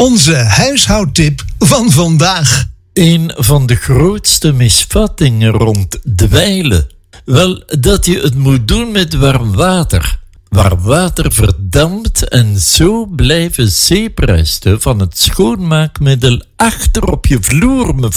Onze huishoudtip van vandaag. Een van de grootste misvattingen rond dweilen. Wel, dat je het moet doen met warm water. Warm water verdampt en zo blijven zeepresten van het schoonmaakmiddel achter op je vloer,